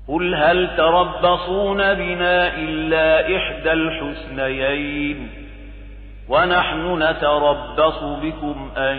قل هل تربصون بنا إلا إحدى الحسنيين ونحن نتربص بكم أن